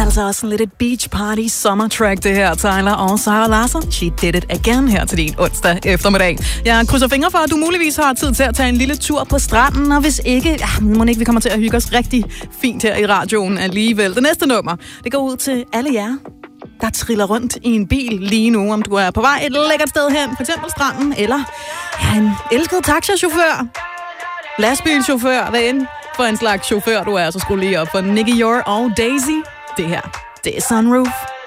altså også sådan lidt et beach party summer track, det her, Tyler og Sarah Larsson. She did it again her til din onsdag eftermiddag. Jeg krydser fingre for, at du muligvis har tid til at tage en lille tur på stranden, og hvis ikke, må ikke vi kommer til at hygge os rigtig fint her i radioen alligevel. Det næste nummer, det går ud til alle jer, der triller rundt i en bil lige nu, om du er på vej et lækkert sted hen, for eksempel stranden, eller en elsket taxachauffør, lastbilchauffør, hvad end for en slags chauffør du er, så skru lige op for Nicky Yor og Daisy. Det her, det er Sunroof.